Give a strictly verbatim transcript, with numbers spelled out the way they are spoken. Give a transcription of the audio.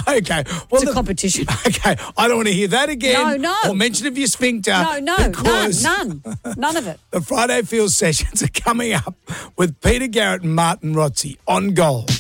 Okay. Well, It's a the- competition. Okay. I don't want to hear that again. No, no. Or mention of your sphincter. No, no, none, because none, none of it. The Friday Field sessions are coming up with Peter Garrett and Martin Rotzi on Gold.